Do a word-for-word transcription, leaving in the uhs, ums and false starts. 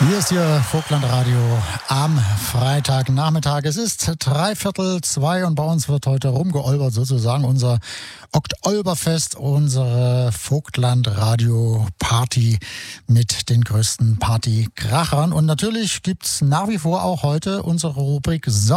Hier ist Ihr Vogtlandradio am Freitagnachmittag. Es ist dreiviertel zwei und bei uns wird heute rumgeolbert, sozusagen unser Oktolberfest, unsere Vogtlandradio-Party mit den größten Partykrachern. Und natürlich gibt's nach wie vor auch heute unsere Rubrik